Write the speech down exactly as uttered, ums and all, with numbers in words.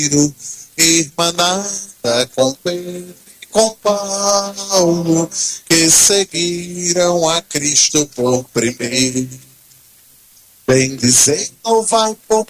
irmanada com Pedro e com Paulo, que seguiram a Cristo por primeiro. Bendizei, louvai por